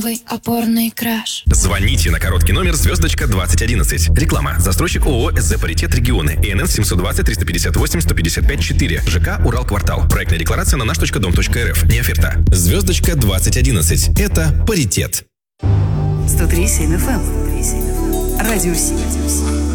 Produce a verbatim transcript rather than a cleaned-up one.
Опорный краш. Звоните на короткий номер звездочка двадцать одиннадцать. Реклама. Застройщик ООО СЗ «Паритет Регионы». ИНН семьсот двадцать триста пятьдесят восемь сто пятьдесят пять четыре. ЖК «Урал-Квартал». Проектная декларация на наш точка дом точка рф. Не оферта. Звездочка двадцать одиннадцать. Это «Паритет». сто три семь эф эм. Радио Си.